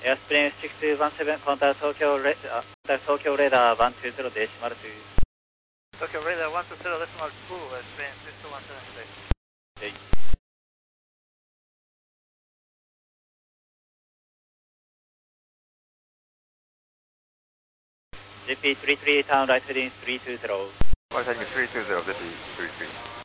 Airplane 6217 contact Tokyo radar 120 decimal 2. Tokyo radar 120 decimal 2, Airplane 6217. Okay. GP33 town right heading 320. Right heading 320, ZP33.